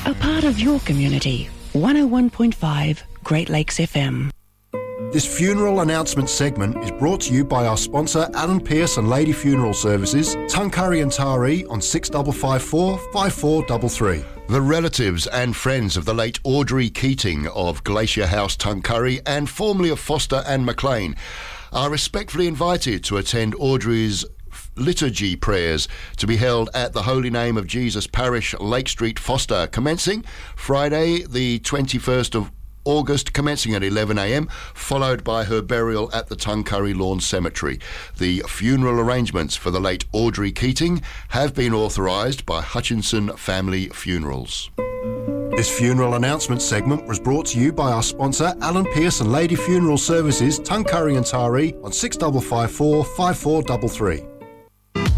A part of your community. 101.5 Great Lakes FM. This funeral announcement segment is brought to you by our sponsor Alan Pearce and Lady Funeral Services, Tuncurry and Taree on 6554 5433. The relatives and friends of the late Audrey Keating of Glacier House, Tuncurry, and formerly of Foster and Maclean, are respectfully invited to attend Audrey's liturgy prayers to be held at the Holy Name of Jesus Parish, Lake Street, Foster, commencing Friday the 21st of August, commencing at 11 a.m, followed by her burial at the Tuncurry Lawn Cemetery. The funeral arrangements for the late Audrey Keating have been authorised by Hutchinson Family Funerals. This funeral announcement segment was brought to you by our sponsor Alan Pearce and Lady Funeral Services, Tuncurry and Taree on 6554 5433.